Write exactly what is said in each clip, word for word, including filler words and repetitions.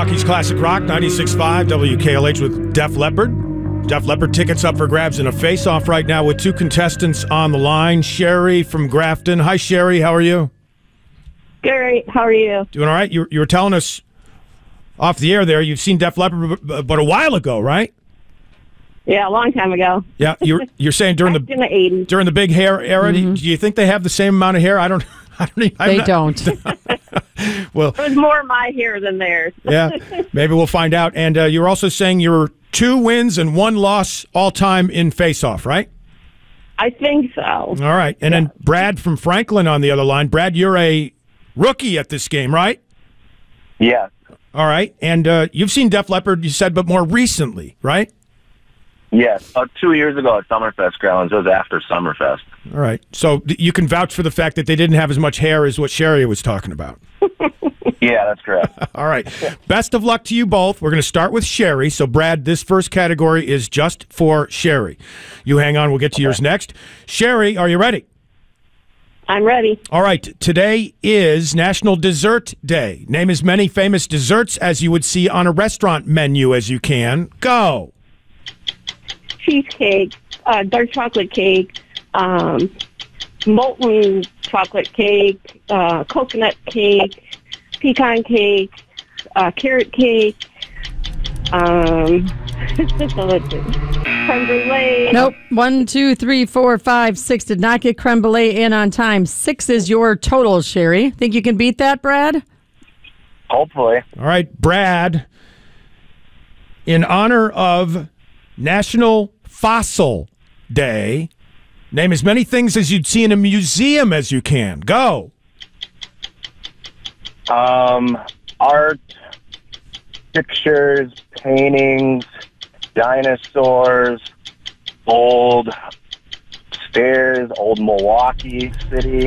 Milwaukee's Classic Rock, ninety-six point five W K L H with Def Leppard. Def Leppard tickets up for grabs in a face-off right now with two contestants on the line. Sherry from Grafton. Hi, Sherry. How are you? Great. How are you? Doing all right? You, you were telling us off the air there, you've seen Def Leppard but a while ago, right? Yeah, a long time ago. Yeah, you're you're saying during Back the in the eighties. during the big hair era. Mm-hmm. Do you think they have the same amount of hair? I don't. I don't. Even, They not, don't. Well, It was more my hair than theirs. yeah, maybe we'll find out. And uh, you were also saying you were two wins and one loss all time in face-off, right? I think so. All right. And then Brad from Franklin on the other line. Brad, you're a rookie at this game, right? Yeah. All right. And uh, you've seen Def Leppard, you said, but more recently, right? Yes. About two years ago at Summerfest grounds. It was after Summerfest. All right. So th- you can vouch for the fact that they didn't have as much hair as what Sherry was talking about. Yeah, that's correct. All right. Best of luck to you both. We're going to start with Sherry. So, Brad, this first category is just for Sherry. You hang on. We'll get to yours next. Sherry, are you ready? I'm ready. All right. Today is National Dessert Day. Name as many famous desserts as you would see on a restaurant menu as you can. Go. Cheesecake, uh, dark chocolate cake, um, molten chocolate cake, uh, coconut cake, pecan cake, uh, carrot cake, um, creme brulee. Nope. One, two, three, four, five, six. Did not get creme brulee in on time. Six is your total, Sherry. Think you can beat that, Brad? Hopefully. All right. Brad, in honor of National Fossil Day, name as many things as you'd see in a museum as you can. Go. Um, art, pictures, paintings, dinosaurs, old stairs, old Milwaukee City.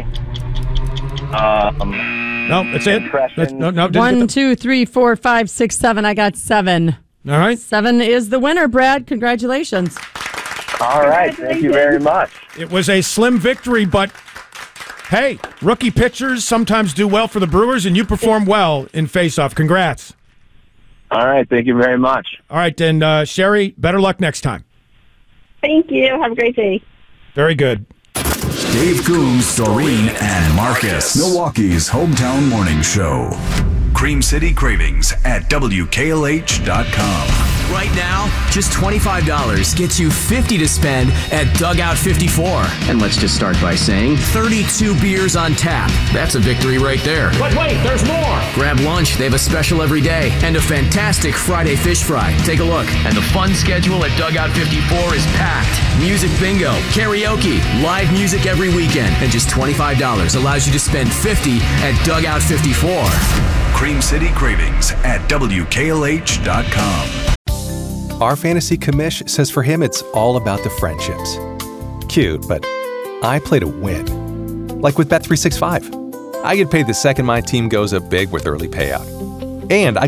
Um, No, that's it. Impressions. That's, no, no, didn't One, get two, three, four, five, six, seven. I got seven. the- All right. Seven is the winner, Brad. Congratulations. all right. Thank you very much. It was a slim victory, but hey, rookie pitchers sometimes do well for the Brewers, and you perform well in face-off. Congrats. All right. Thank you very much. All right, then, uh, Sherry, better luck next time. Thank you. Have a great day. Very good. Dave Coombs, Doreen, and Marcus. Milwaukee's hometown morning show. Cream City Cravings at W K L H dot com. Right now, just twenty-five dollars gets you fifty dollars to spend at Dugout fifty-four. And let's just start by saying thirty-two beers on tap. That's a victory right there. But wait, there's more! Grab lunch. They have a special every day. And a fantastic Friday fish fry. Take a look. And the fun schedule at Dugout fifty-four is packed. Music bingo, karaoke, live music every weekend. And just twenty-five dollars allows you to spend fifty dollars at Dugout fifty-four. Cream City Cravings at W K L H dot com. Our fantasy commish says for him it's all about the friendships. Cute, but I play to win. Like with Bet three sixty-five. I get paid the second my team goes up big with early payout. And I